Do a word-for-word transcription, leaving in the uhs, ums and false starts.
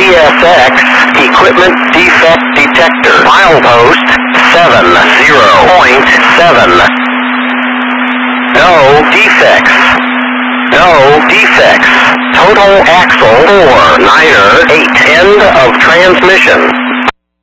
S X, equipment defect detector. Milepost seven zero point seven. No defects. No defects. Total axle four niner eight. End of transmission.